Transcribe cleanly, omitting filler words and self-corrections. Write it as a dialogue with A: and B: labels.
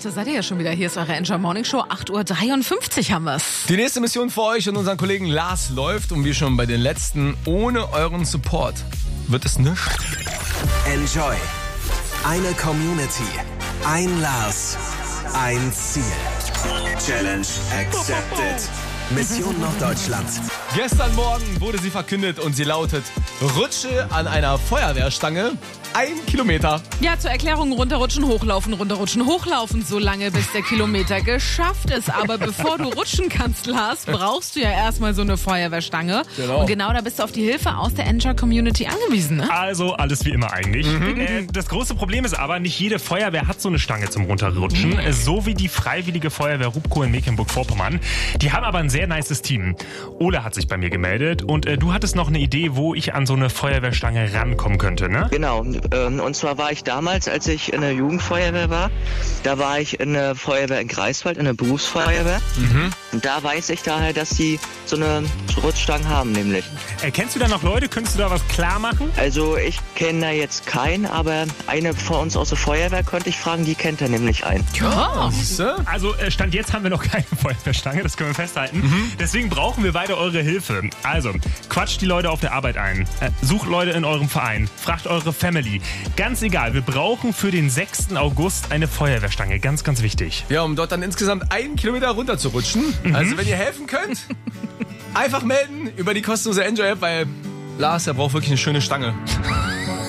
A: da seid ihr ja schon wieder. Hier ist eure Enjoy Morning Show. 8:53 haben wir's.
B: Die nächste Mission für euch und unseren Kollegen Lars läuft und wie schon bei den letzten, ohne euren Support wird es nichts.
C: Enjoy. Eine Community. Ein Lars. Ein Ziel. Challenge accepted. Mission Norddeutschland.
B: Gestern Morgen wurde sie verkündet und sie lautet: Rutsche an einer Feuerwehrstange 1 Kilometer.
A: Ja, zur Erklärung: runterrutschen, hochlaufen, so lange bis der Kilometer geschafft ist. Aber bevor du rutschen kannst, Lars, brauchst du ja erstmal so eine Feuerwehrstange.
B: Genau.
A: Und genau da bist du auf die Hilfe aus der Enjoy Community angewiesen, ne?
D: Also alles wie immer eigentlich. Das große Problem ist aber, nicht jede Feuerwehr hat so eine Stange zum Runterrutschen. So wie die Freiwillige Feuerwehr Rubko in Mecklenburg-Vorpommern. Die haben aber ein sehr nices Team. Ole hat sich bei mir gemeldet und du hattest noch eine Idee, wo ich an so eine Feuerwehrstange rankommen könnte, ne?
E: Genau, und zwar war ich damals, als ich in der Jugendfeuerwehr war, da war ich in der Feuerwehr in Greifswald, in der Berufsfeuerwehr. Und da weiß ich daher, dass die so eine Rutschstange haben, nämlich.
D: Kennst du da noch Leute? Könntest du da was klar machen?
E: Also ich kenne da jetzt keinen, aber eine von uns aus der Feuerwehr könnte ich fragen, die kennt er nämlich einen.
A: Ja.
B: Siehste?
D: Also Stand jetzt haben wir noch keine Feuerwehrstange, das können wir festhalten. Deswegen brauchen wir weiter eure Hilfe. Also, quatscht die Leute auf der Arbeit ein. Sucht Leute in eurem Verein. Fragt eure Family. Ganz egal, wir brauchen für den 6. August eine Feuerwehrstange. Ganz, ganz wichtig.
B: Ja, um dort dann insgesamt 1 Kilometer runter zu rutschen. Also wenn ihr helfen könnt, einfach melden über die kostenlose Enjoy-App, weil Lars, der braucht wirklich eine schöne Stange.